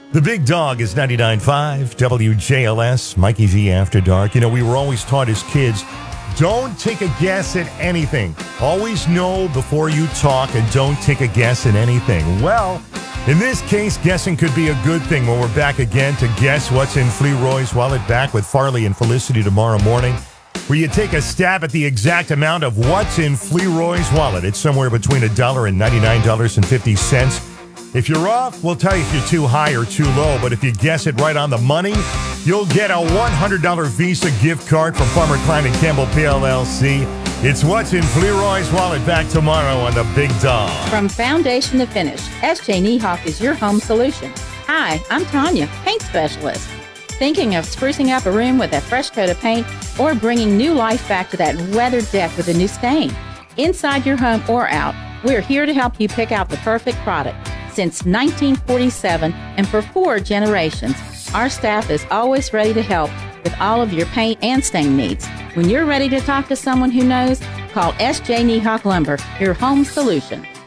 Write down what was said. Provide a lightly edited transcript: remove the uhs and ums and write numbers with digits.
The Big Dog is 99.5 WJLS, Mikey V After Dark. You know, we were always taught as kids, don't take a guess at anything. Always know before you talk and don't take a guess at anything. Well, in this case, guessing could be a good thing when we're back again to guess what's in Fleroy's wallet, back with Farley and Felicity tomorrow morning, where you take a stab at the exact amount of what's in Fleroy's wallet. It's somewhere between $1 and $99.50. If you're off, we'll tell you if you're too high or too low, but if you guess it right on the money, you'll get a $100 Visa gift card from Farmer Klein and Campbell PLLC. It's What's in Fleroy's Wallet, back tomorrow on The Big Dog. From foundation to finish, S.J. Niehawk is your home solution. Hi, I'm Tanya, paint specialist. Thinking of sprucing up a room with a fresh coat of paint or bringing new life back to that weathered deck with a new stain? Inside your home or out, we're here to help you pick out the perfect product. Since 1947 and for 4 generations, our staff is always ready to help with all of your paint and stain needs. When you're ready to talk to someone who knows, call S.J. Niehawk Lumber, your home solution.